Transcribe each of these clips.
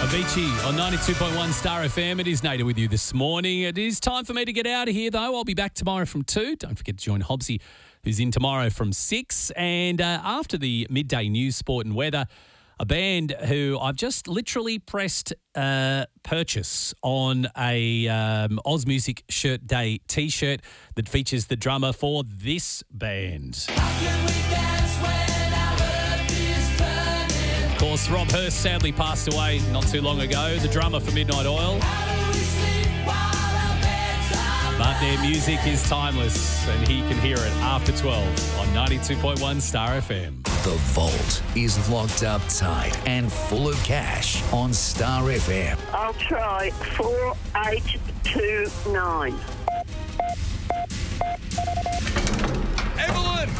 Avicii on 92.1 Star FM. It is Nader with you this morning. It is time for me to get out of here, though. I'll be back tomorrow from 2. Don't forget to join Hobbsy, who's in tomorrow from 6. And after the midday news, sport and weather, a band who I've just literally pressed purchase on a Oz Music Shirt Day T-shirt that features the drummer for this band. Of course, Rob Hurst sadly passed away not too long ago, the drummer for Midnight Oil. But their music is timeless, and he can hear it after 12 on 92.1 Star FM. The vault is locked up tight and full of cash on Star FM. I'll try 4829. Evelyn!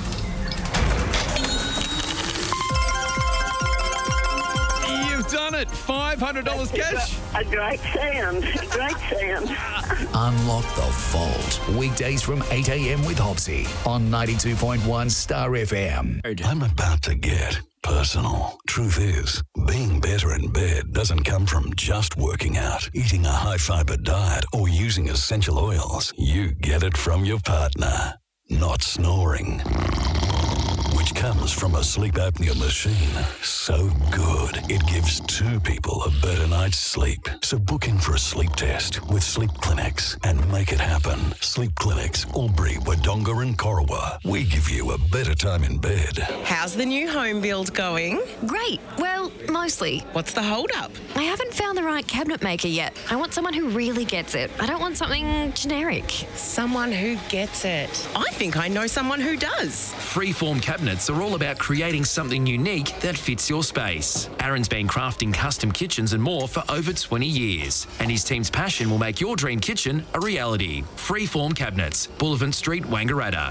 You've done it. $500 cash. A great sound. Great sound. Unlock the vault. Weekdays from 8 a.m. with Hobbsy on 92.1 Star FM. I'm about to get personal. Truth is, being better in bed doesn't come from just working out, eating a high-fiber diet, or using essential oils. You get it from your partner. Not snoring, which comes from a sleep apnea machine. So good, it gives 2 people a better night's sleep. So book in for a sleep test with Sleep Clinics and make it happen. Sleep Clinics, Albury, Wodonga and Corowa. We give you a better time in bed. How's the new home build going? Great. Well, mostly. What's the hold-up? I haven't found the right cabinet maker yet. I want someone who really gets it. I don't want something generic. Someone who gets it. I think I know someone who does. Freeform cabinets are all about creating something unique that fits your space. Aaron's been crafting custom kitchens and more for over 20 years, and his team's passion will make your dream kitchen a reality. Freeform Cabinets, Bullivant Street, Wangaratta.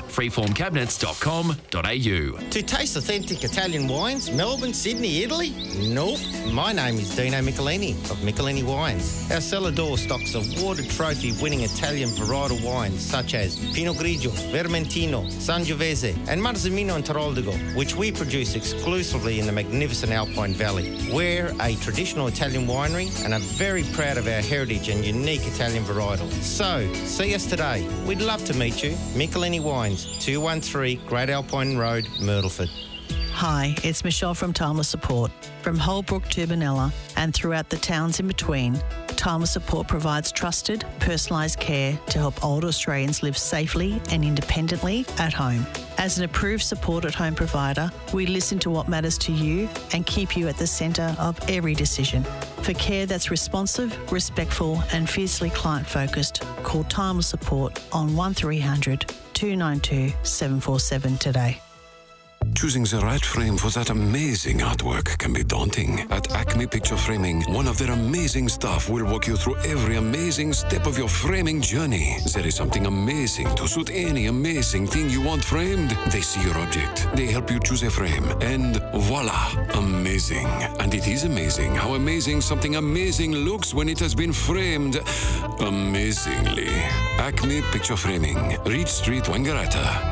freeformcabinets.com.au. To taste authentic Italian wines, Melbourne, Sydney, Italy? Nope. My name is Dino Michelini of Michelini Wines. Our cellar door stocks awarded trophy-winning Italian varietal wines such as Pinot Grigio, Vermentino, Sangiovese and Marzimino and Taroldego, which we produce exclusively in the magnificent Alpine Valley. We're a traditional Italian winery and are very proud of our heritage and unique Italian varietal. So, see us today. We'd love to meet you. Michelini Wines, 213 Great Alpine Road, Myrtleford. Hi, it's Michelle from Timeless Support. From Holbrook to Benalla and throughout the towns in between, Timeless Support provides trusted, personalised care to help older Australians live safely and independently at home. As an approved support at home provider, we listen to what matters to you and keep you at the centre of every decision. For care that's responsive, respectful and fiercely client-focused, call Timeless Support on 1300 292 747 today. Choosing the right frame for that amazing artwork can be daunting. At Acme Picture Framing, one of their amazing staff will walk you through every amazing step of your framing journey. There is something amazing to suit any amazing thing you want framed. They see your object, they help you choose a frame, and voila, amazing. And it is amazing how amazing something amazing looks when it has been framed amazingly. Acme Picture Framing, Reed Street, Wangaratta.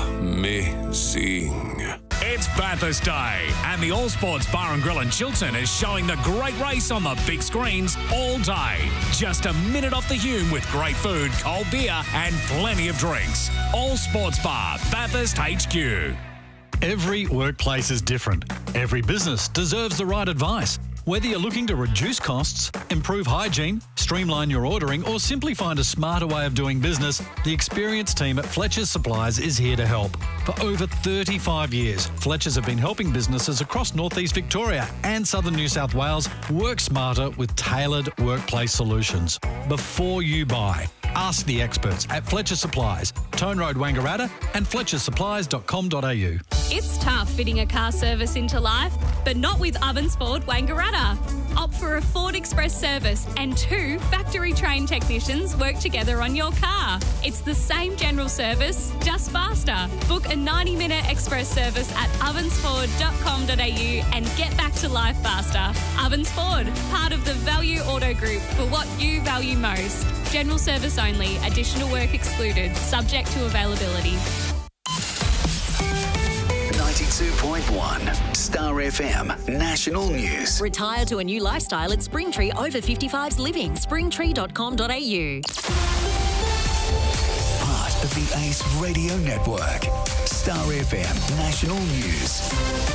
Amazing. It's Bathurst Day, and the All Sports Bar and Grill in Chiltern is showing the great race on the big screens all day. Just a minute off the Hume with great food, cold beer, and plenty of drinks. All Sports Bar, Bathurst HQ. Every workplace is different. Every business deserves the right advice. Whether you're looking to reduce costs, improve hygiene, streamline your ordering, or simply find a smarter way of doing business, the experienced team at Fletcher's Supplies is here to help. For over 35 years, Fletcher's have been helping businesses across Northeast Victoria and Southern New South Wales work smarter with tailored workplace solutions. Before you buy, ask the experts at Fletcher's Supplies, Tone Road, Wangaratta, and fletchersupplies.com.au. It's tough fitting a car service into life, but not with Ovens Ford Wangaratta. Opt for a Ford Express service and 2 factory-trained technicians work together on your car. It's the same general service, just faster. Book a 90-minute express service at ovensford.com.au and get back to life faster. Ovens Ford, part of the Value Auto Group for what you value most. General service only, additional work excluded, subject to availability. 92.1 Star FM National News. Retire to a new lifestyle at Springtree Over 55s Living. Springtree.com.au. Part of the Ace Radio Network. Star FM National News.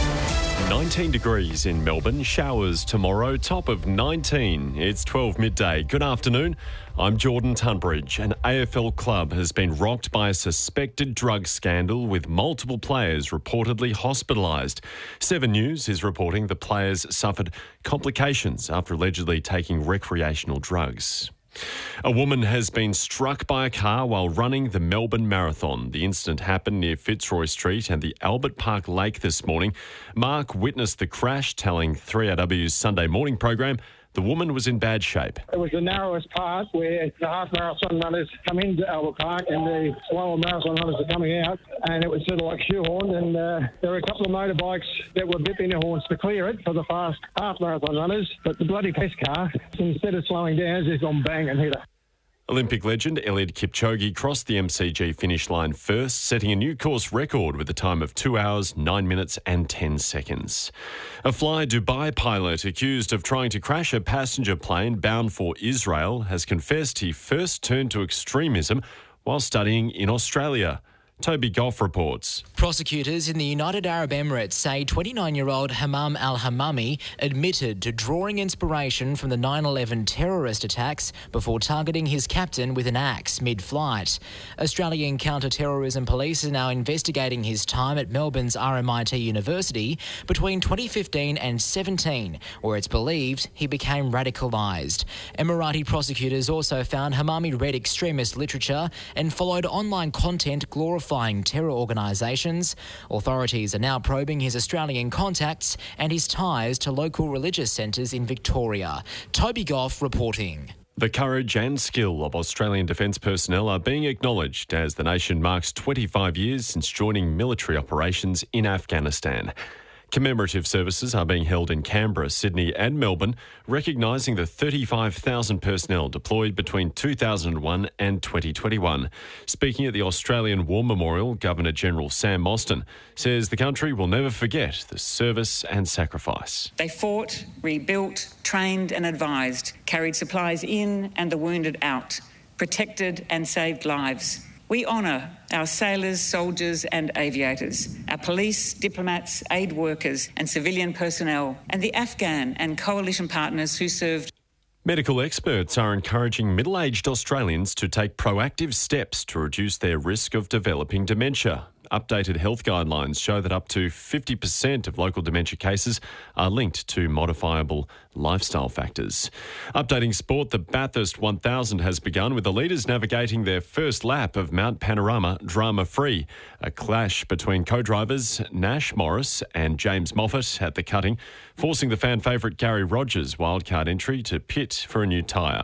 19 degrees in Melbourne, showers tomorrow, top of 19. It's 12 midday. Good afternoon. I'm Jordan Tunbridge. An AFL club has been rocked by a suspected drug scandal with multiple players reportedly hospitalised. 7 News is reporting the players suffered complications after allegedly taking recreational drugs. A woman has been struck by a car while running the Melbourne Marathon. The incident happened near Fitzroy Street and the Albert Park Lake this morning. Mark witnessed the crash, telling 3RW's Sunday morning program the woman was in bad shape. It was the narrowest part where the half marathon runners come into Albert Park and the slower marathon runners are coming out, and it was sort of like shoehorned, and there were a couple of motorbikes that were bipping their horns to clear it for the fast half marathon runners, but the bloody pace car, instead of slowing down, has just gone bang and hit her. Olympic legend Eliud Kipchoge crossed the MCG finish line first, setting a new course record with a time of 2 hours, 9 minutes and 10 seconds. A Fly Dubai pilot accused of trying to crash a passenger plane bound for Israel has confessed he first turned to extremism while studying in Australia. Toby Goff reports. Prosecutors in the United Arab Emirates say 29-year-old Hammam al-Hammami admitted to drawing inspiration from the 9/11 terrorist attacks before targeting his captain with an axe mid-flight. Australian counter-terrorism police are now investigating his time at Melbourne's RMIT University between 2015 and 17, where it's believed he became radicalised. Emirati prosecutors also found Hammami read extremist literature and followed online content glorifying terror organisations. Authorities are now probing his Australian contacts and his ties to local religious centres in Victoria. Toby Goff reporting. The courage and skill of Australian Defence personnel are being acknowledged as the nation marks 25 years since joining military operations in Afghanistan. Commemorative services are being held in Canberra, Sydney and Melbourne, recognising the 35,000 personnel deployed between 2001 and 2021. Speaking at the Australian War Memorial, Governor-General Sam Mostyn says the country will never forget the service and sacrifice. They fought, rebuilt, trained and advised, carried supplies in and the wounded out, protected and saved lives. We honour our sailors, soldiers and aviators, our police, diplomats, aid workers and civilian personnel, and the Afghan and coalition partners who served. Medical experts are encouraging middle-aged Australians to take proactive steps to reduce their risk of developing dementia. Updated health guidelines show that up to 50% of local dementia cases are linked to modifiable lifestyle factors. Updating sport, the Bathurst 1000 has begun with the leaders navigating their first lap of Mount Panorama drama-free. A clash between co-drivers Nash Morris and James Moffat at the cutting, forcing the fan favourite Gary Rogers' wildcard entry to pit for a new tyre.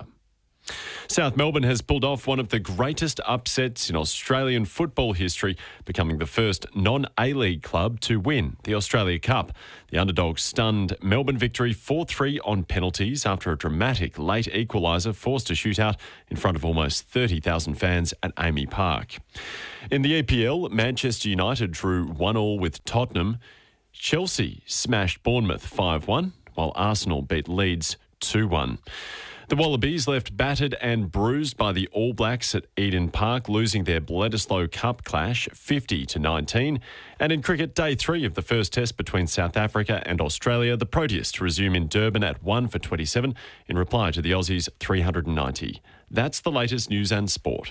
South Melbourne has pulled off one of the greatest upsets in Australian football history, becoming the first non-A-League club to win the Australia Cup. The underdogs stunned Melbourne victory 4-3 on penalties after a dramatic late equaliser forced a shootout in front of almost 30,000 fans at Amy Park. In the EPL, Manchester United drew 1-1 with Tottenham. Chelsea smashed Bournemouth 5-1, while Arsenal beat Leeds 2-1. The Wallabies left battered and bruised by the All Blacks at Eden Park, losing their Bledisloe Cup clash 50-19. And in cricket, day 3 of the first test between South Africa and Australia, the Proteas resume in Durban at 1 for 27 in reply to the Aussies' 390. That's the latest news and sport.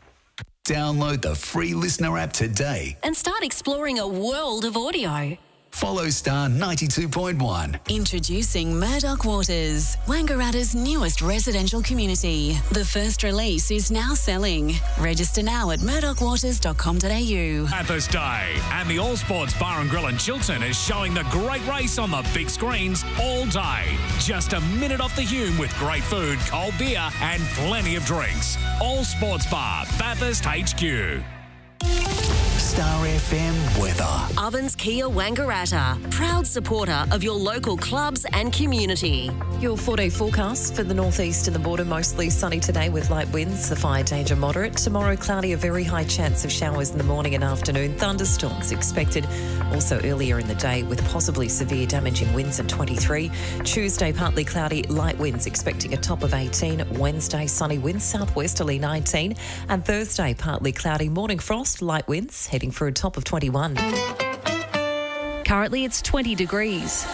Download the free Listener app today And start exploring a world of audio. Follow Star 92.1. Introducing Murdoch Waters, Wangaratta's newest residential community. The first release is now selling. Register now at murdochwaters.com.au. Bathurst Day, and the All Sports Bar and Grill in Chiltern is showing the great race on the big screens all day. Just a minute off the Hume with great food, cold beer and plenty of drinks. All Sports Bar, Bathurst HQ. Star FM weather. Ovens Kia Wangaratta, proud supporter of your local clubs and community. Your 4-day forecast for the northeast and the border, mostly sunny today with light winds, the fire danger moderate. Tomorrow, cloudy, a very high chance of showers in the morning and afternoon. Thunderstorms expected also earlier in the day with possibly severe damaging winds at 23. Tuesday, partly cloudy, light winds expecting a top of 18. Wednesday, sunny winds, southwesterly 19. And Thursday, partly cloudy, morning frost, light winds heading for a top of 21. Currently, it's 20 degrees.